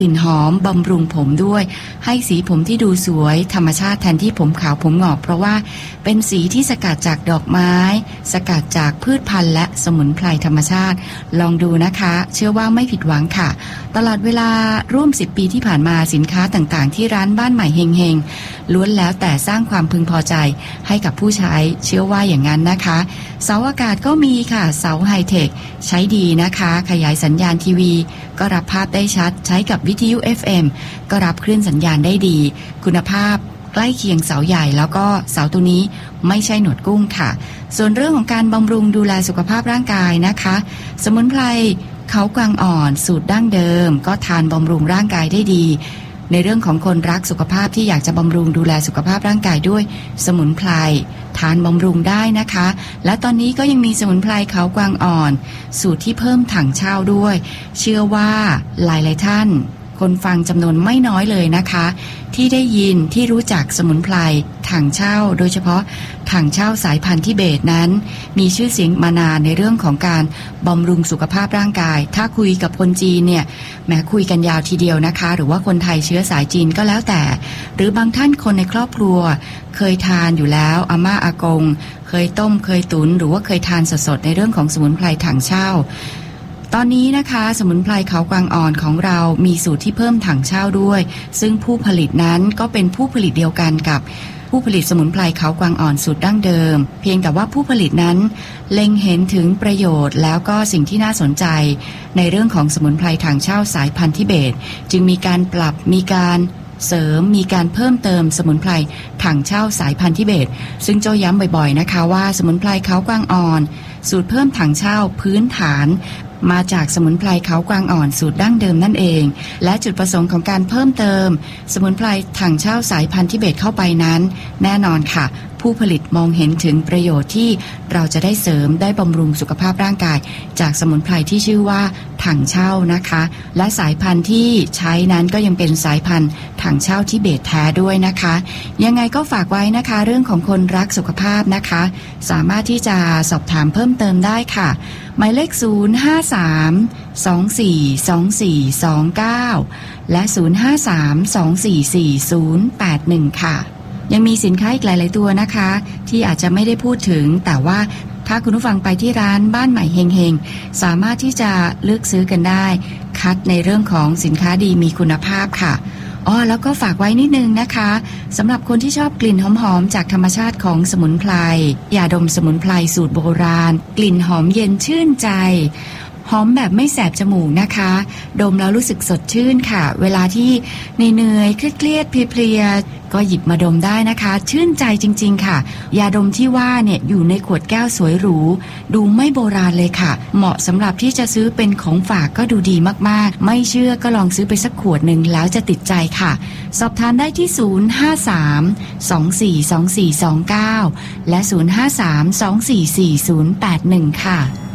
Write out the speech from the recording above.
กลิ่นหอมบำรุงผมด้วยให้สีผมที่ดูสวยธรรมชาติแทนที่ผมขาวผมงอกเพราะว่าเป็นสีที่สกัดจากดอกไม้สกัดจากพืชพันธุ์และสมุนไพรธรรมชาติลองดูนะคะเชื่อว่าไม่ผิดหวังค่ะตลอดเวลาร่วม10ปีที่ผ่านมาสินค้าต่างๆที่ร้านบ้านใหม่เฮงๆล้วนแล้วแต่สร้างความพึงพอใจให้กับผู้ใช้เชื่อว่าอย่างนั้นนะคะเสาอากาศก็มีค่ะเสาไฮเทคใช้ดีนะคะขยายสัญญาณทีวีก็รับภาพได้ชัดใช้กับวิทยุ FM ก็รับคลื่นสัญญาณได้ดีคุณภาพใกล้เคียงเสาใหญ่แล้วก็เสาตัวนี้ไม่ใช่หนวดกุ้งค่ะส่วนเรื่องของการบำรุงดูแลสุขภาพร่างกายนะคะสมุนไพรเขากวางอ่อนสูตรดั้งเดิมก็ทานบำรุงร่างกายได้ดีในเรื่องของคนรักสุขภาพที่อยากจะบำรุงดูแลสุขภาพร่างกายด้วยสมุนไพรทานบำรุงได้นะคะและตอนนี้ก็ยังมีสมุนไพรเขากวางอ่อนสูตรที่เพิ่มถังเช่าด้วยเชื่อว่าหลายๆท่านคนฟังจำนวนไม่น้อยเลยนะคะที่ได้ยินที่รู้จักสมุนไพรถังเช่าโดยเฉพาะถังเช่าสายพันธุ์ทิเบตนั้นมีชื่อเสียงมานานในเรื่องของการบำรุงสุขภาพร่างกายถ้าคุยกับคนจีนเนี่ยแม้คุยกันยาวทีเดียวนะคะหรือว่าคนไทยเชื้อสายจีนก็แล้วแต่หรือบางท่านคนในครอบครัวเคยทานอยู่แล้วอาม่าอากงเคยต้มเคยตุ๋นหรือว่าเคยทานสดๆในเรื่องของสมุนไพรถังเช่าตอนนี้นะคะสมุนไพรเขากวางอ่อนของเรามีสูตรที่เพิ่มถังเช่าด้วยซึ่งผู้ผลิตนั้นก็เป็นผู้ผลิตเดียวกันกับผู้ผลิตสมุนไพรเขากวางอ่อนสูตรดั้งเดิมเพียงแต่ว่าผู้ผลิตนั้นเล็งเห็นถึงประโยชน์แล้วก็สิ่งที่น่าสนใจในเรื่องของสมุนไพรถังเช่าสายพันธุ์ทิเบตจึงมีการปรับมีการเสริมมีการเพิ่มเติมสมุนไพรถังเช่าสายพันธุ์ทิเบตซึ่งโจย้ำบ่อยๆนะคะว่าสมุนไพรเขากวางอ่อนสูตรเพิ่มถังเช่าพื้นฐานมาจากสมุนไพรเขากวางอ่อนสูตรดั้งเดิมนั่นเองและจุดประสงค์ของการเพิ่มเติมสมุนไพรถังเช่าสายพันธุ์ทิเบตเข้าไปนั้นแน่นอนค่ะผู้ผลิตมองเห็นถึงประโยชน์ที่เราจะได้เสริมได้บำรุงสุขภาพร่างกายจากสมุนไพรที่ชื่อว่าถังเช่านะคะและสายพันธุ์ที่ใช้นั้นก็ยังเป็นสายพันธุ์ถังเช่าทิเบตแท้ด้วยนะคะยังไงก็ฝากไว้นะคะเรื่องของคนรักสุขภาพนะคะสามารถที่จะสอบถามเพิ่มเติมได้ค่ะหมายเลข053-242429และ053-244-081ค่ะยังมีสินค้าอีกหลายๆตัวนะคะที่อาจจะไม่ได้พูดถึงแต่ว่าถ้าคุณผู้ฟังไปที่ร้านบ้านใหม่เฮงๆสามารถที่จะเลือกซื้อกันได้คัดในเรื่องของสินค้าดีมีคุณภาพค่ะแล้วก็ฝากไว้นิดนึงนะคะสำหรับคนที่ชอบกลิ่นหอมๆจากธรรมชาติของสมุนไพรยาดมสมุนไพรสูตรโบราณกลิ่นหอมเย็นชื่นใจหอมแบบไม่แสบจมูกนะคะดมแล้วรู้สึกสดชื่นค่ะเวลาที่เหนื่อยๆเครียดๆเพลียๆก็หยิบมาดมได้นะคะชื่นใจจริงๆค่ะยาดมที่ว่าเนี่ยอยู่ในขวดแก้วสวยหรูดูไม่โบราณเลยค่ะเหมาะสำหรับที่จะซื้อเป็นของฝากก็ดูดีมากๆไม่เชื่อก็ลองซื้อไปสักขวดหนึ่งแล้วจะติดใจค่ะสอบถามได้ที่053-242429และ053-244-081ค่ะ